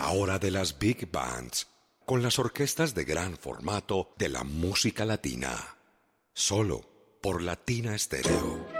la hora de las big bands, con las orquestas de gran formato de la música latina. Solo por Latina Stereo.